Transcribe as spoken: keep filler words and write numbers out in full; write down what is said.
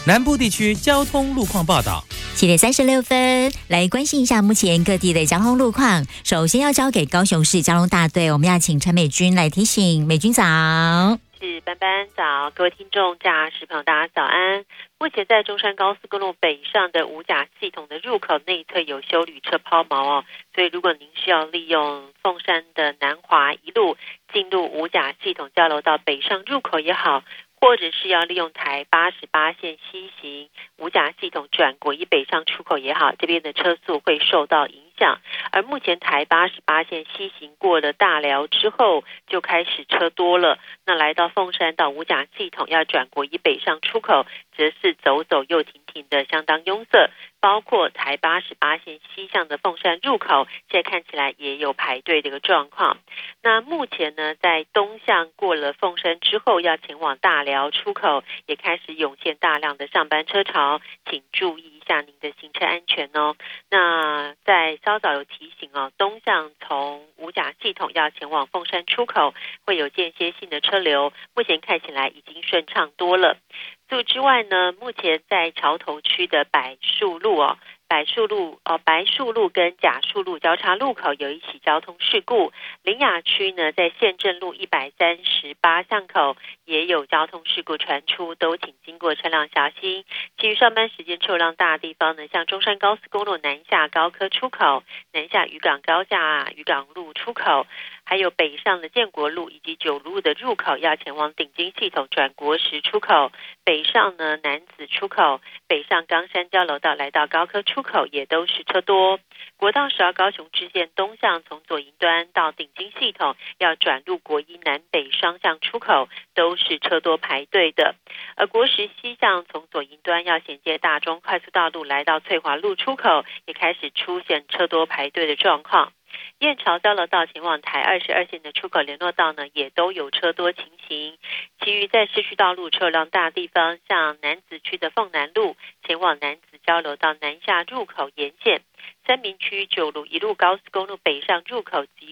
南部地区交通路况报道。 七点三十六分，来关心一下目前各地的交通路况。首先要交给高雄市交通大队，我们要请陈美君来提醒。美君早。 是班班早，各位听众驾驶朋友大家早安。目前在中山高速公路北上的五甲系统的入口内侧有休旅车抛锚哦，所以如果您需要利用凤山的南华一路进入五甲系统交流道北上入口也好，或者是要利用台八十八线西行五甲系统转国一北上出口也好，这边的车速会受到影响。而目前台八十八线西行过了大寮之后就开始车多了，那来到凤山到五甲系统要转国一北上出口则是走走又停停的相当拥塞，包括台八十八线西向的凤山入口现在看起来也有排队的一个状况。那目前呢，在东向过了凤山之后要前往大寮出口也开始涌现大量的上班车潮，请注意一下您的行车安全哦。那在稍早有提醒哦，东向从五甲系统要前往凤山出口会有间歇性的车流，目前看起来已经顺畅多了。除此之外呢，目前在桥头区的柏树路哦，柏树路哦，白树路跟甲树路交叉路口有一起交通事故。苓雅区呢，在县政路一百三十八巷口也有交通事故传出，都请经过车辆小心。其余上班时间车辆大的地方呢，像中山高速公路南下高科出口、南下渔港高架渔港路出口，还有北上的建国路以及九路的入口要前往顶金系统转国十出口，北上呢南子出口，北上冈山交流道来到高科出口也都是车多。国道十号高雄支线东向从左营端到顶金系统要转入国一南北双向出口都是车多排队的，而国十西向从左营端要衔接大中快速道路来到翠华路出口也开始出现车多排队的状况。燕巢交流道前往台二十二线的出口联络道呢，也都有车多情形。其余在市区道路车辆大地方，像楠梓区的凤南路前往楠梓交流道南下入口沿线，三民区九路一路高速公路北上入口及